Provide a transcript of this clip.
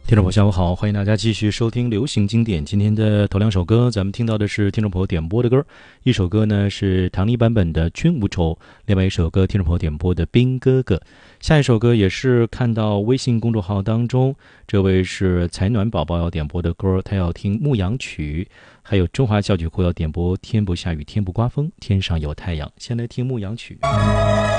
听众朋友下午好，欢迎大家继续收听流行经典。今天的头两首歌，咱们听到的是听众朋友点播的歌，一首歌呢是唐妮版本的《君无愁》，另外一首歌听众朋友点播的《兵哥哥》。下一首歌也是看到微信公众号当中，这位是才暖宝宝要点播的歌，他要听《牧羊曲》，还有中华小曲库要点播《天不下雨天不刮风天上有太阳》。先来听《牧羊曲》。